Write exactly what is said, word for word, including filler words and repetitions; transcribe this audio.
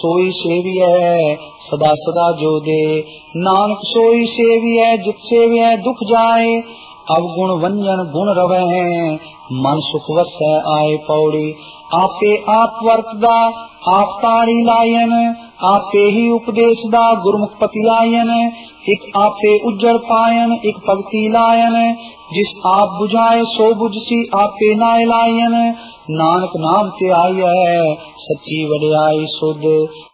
सोई सेविय सदा सदा जो दे। नानक सोई सेविय जित सेविय दुख जाए। अवगुण वंजन गुण रवै मन सुख वसै आए। पौड़ी आपे आप वरतदा आप ताड़ी लायन। आपे ही उपदेश दा गुरमुख पति आयन। एक आपे उज्जड़ पायन एक भगति लायन। जिस आप बुझाए सो बुझसी आपे नाय लायन। नानक नाम ते आईय सच्ची वड्याई सुध।